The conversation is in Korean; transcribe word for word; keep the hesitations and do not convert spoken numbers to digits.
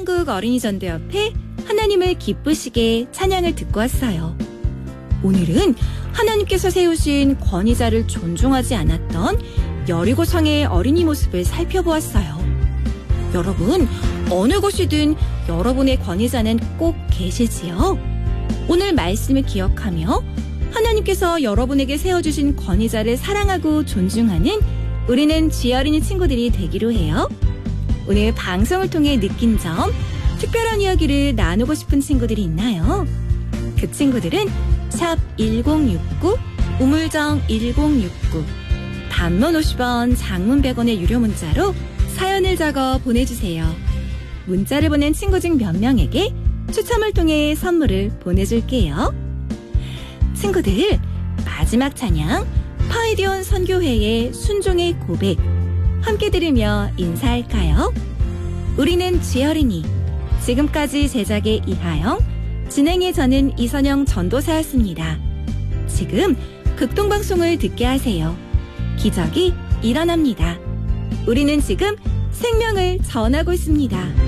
대한민국 어린이전도 옆에 하나님을 기쁘시게 찬양을 듣고 왔어요. 오늘은 하나님께서 세우신 권위자를 존중하지 않았던 여리고성의 어린이 모습을 살펴보았어요. 여러분, 어느 곳이든 여러분의 권위자는 꼭 계시지요? 오늘 말씀을 기억하며 하나님께서 여러분에게 세워주신 권위자를 사랑하고 존중하는 우리는 쥐어린이 친구들이 되기로 해요. 오늘 방송을 통해 느낀 점, 특별한 이야기를 나누고 싶은 친구들이 있나요? 그 친구들은 샵 일공육구, 우물정 일공육구, 단문 오십 원, 장문 백 원의 유료 문자로 사연을 적어 보내주세요. 문자를 보낸 친구 중 몇 명에게 추첨을 통해 선물을 보내줄게요. 친구들, 마지막 찬양 파이디온 선교회의 순종의 고백 함께 들으며 인사할까요? 우리는 쥐어린이, 지금까지 제작의 이하영, 진행의 저는 이선영 전도사였습니다. 지금 극동방송을 듣게 하세요. 기적이 일어납니다. 우리는 지금 생명을 전하고 있습니다.